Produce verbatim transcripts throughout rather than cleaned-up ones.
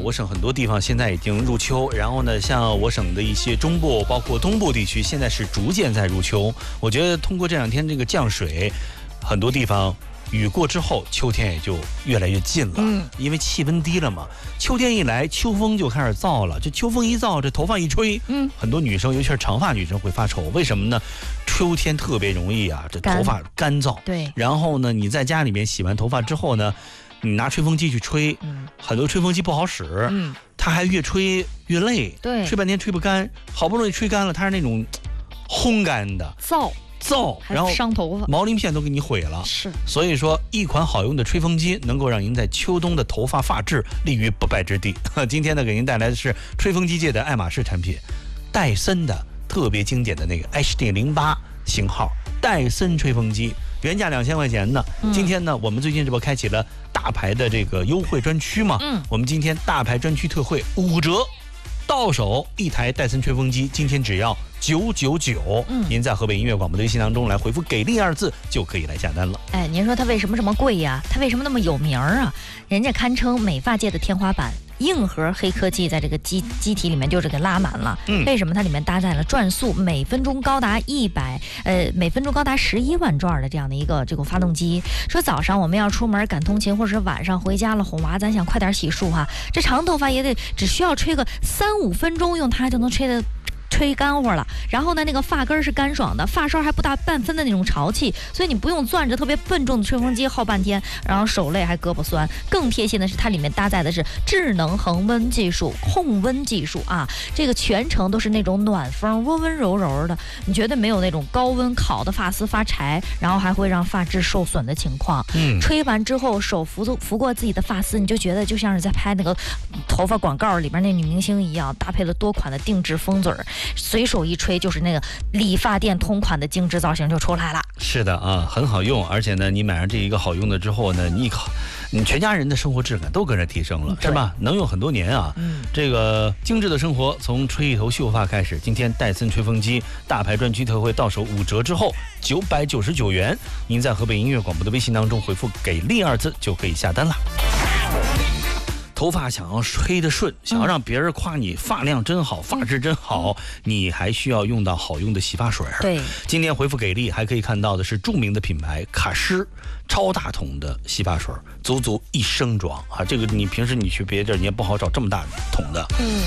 我省很多地方现在已经入秋，然后呢，像我省的一些中部，包括东部地区，现在是逐渐在入秋。我觉得通过这两天这个降水，很多地方雨过之后，秋天也就越来越近了。嗯，因为气温低了嘛，秋天一来，秋风就开始燥了。这秋风一燥，这头发一吹，嗯，很多女生，尤其是长发女生会发愁，为什么呢？秋天特别容易啊，这头发干燥。对，然后呢，你在家里面洗完头发之后呢，你拿吹风机去吹，嗯，很多吹风机不好使，嗯，它还越吹越累，对，吹半天吹不干，好不容易吹干了，它是那种烘干的， 燥。 燥，然后伤头发， 毛鳞片都给你毁了。 是， 所以说一款好用的吹风机能够让您在秋冬的头发发质立于不败之地。今天呢，给您带来的是吹风机界的爱马仕产品，戴森的特别经典的那个 H D 零八型号戴森吹风机，原价两千块钱呢。嗯、今天呢，我们最近这不开启了大牌的这个优惠专区嘛？嗯，我们今天大牌专区特惠五折。到手一台戴森吹风机，今天只要九九九。嗯，您在河北音乐广播的微信当中来回复“给力”二字，就可以来下单了。 哎，您说它为什么这么贵呀？它为什么那么有名啊？人家堪称美发界的天花板。硬核黑科技在这个机机体里面就是给拉满了。嗯，为什么它里面搭载了转速每分钟高达一百呃每分钟高达十一万转的这样的一个这个发动机？说早上我们要出门赶通勤，或者是晚上回家了哄娃，咱想快点洗漱哈，这长头发也得只需要吹个三五分钟，用它就能吹的。吹干活了，然后呢，那个发根是干爽的，发梢还不大半分的那种潮气，所以你不用攥着特别笨重的吹风机耗半天，然后手累还胳膊酸。更贴心的是，它里面搭载的是智能恒温技术、控温技术啊，这个全程都是那种暖风，温温柔柔的，你绝对没有那种高温烤的发丝发柴，然后还会让发质受损的情况。嗯，吹完之后手拂拂过自己的发丝，你就觉得就像是在拍那个头发广告里边那女明星一样，搭配了多款的定制风嘴儿。随手一吹就是那个理发店同款的精致造型就出来了。 是的啊，很好用，而且呢，你买上这一个好用的之后呢，你一考，你全家人的生活质感都跟着提升了，是吧？能用很多年啊。嗯，这个精致的生活从吹一头秀发开始。今天戴森吹风机大牌专区特惠到手五折之后，九百九十九元。您在河北音乐广播的微信当中回复“给力”二字就可以下单了。头发想要吹得顺，想要让别人夸你发量真好，发质真好，你还需要用到好用的洗发水。对，今天回复给力还可以看到的是著名的品牌卡诗超大桶的洗发水，足足一升装啊！这个你平时你去别地儿你也不好找这么大桶的。嗯。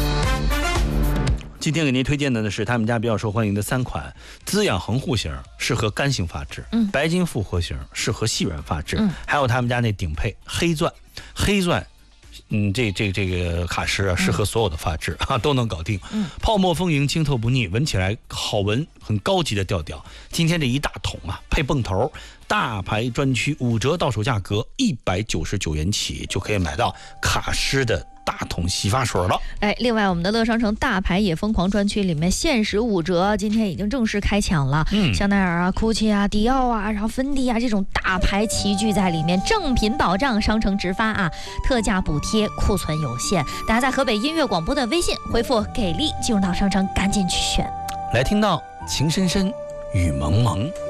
今天给您推荐的呢是他们家比较受欢迎的三款滋养恒护型，适合干性发质；嗯，白金复活型适合细软发质；嗯，还有他们家那顶配黑钻，黑钻。嗯，这这这个卡诗啊，适合所有的发质啊，都能搞定。嗯，泡沫丰盈，清透不腻，闻起来好闻，很高级的调调。今天这一大桶啊，配泵头，大牌专区五折到手价格一百九十九元起，就可以买到卡诗的大桶洗发水了。 哎，另外我们的乐商城大牌也疯狂专区里面限时五折，今天已经正式开抢了。嗯，香奈儿啊、GUCCI 啊、迪奥啊，然后芬迪啊这种大牌齐聚在里面，正品保障，商城直发啊，特价补贴，库存有限。大家在河北音乐广播的微信回复“给力”，进入到商城赶紧去选。 来听到情深深雨蒙蒙。